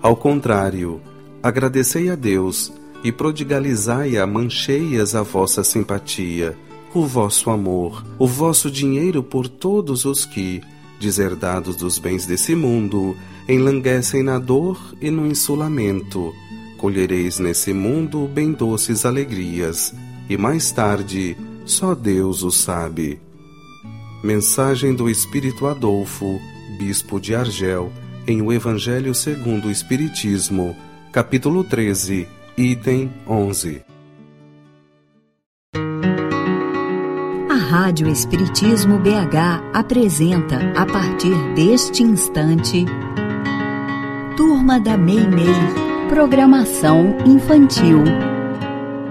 Ao contrário, agradecei a Deus e prodigalizai a mancheias a vossa simpatia, o vosso amor, o vosso dinheiro por todos os que, deserdados dos bens desse mundo, enlanguecem na dor e no insulamento. Colhereis nesse mundo bem doces alegrias, e mais tarde só Deus o sabe. Mensagem do Espírito Adolfo, Bispo de Argel, em O Evangelho segundo o Espiritismo, capítulo 13, item 11. A Rádio Espiritismo BH apresenta, a partir deste instante, Turma da Meimei, programação infantil.